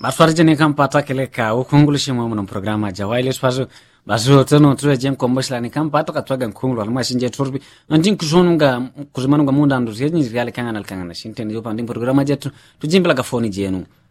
Basfarije ne kan pata kele ka ukungulushi mu programa jawaile swazo bazo tano tuwe jem kombosla ne kan pata katwaga nkungulu alma shinje turbi ndin kuzonunga kuzimanunga munda ndo zenyi reale kanga na shinte ndio pandi programa jetu tujimbela ka foni jenu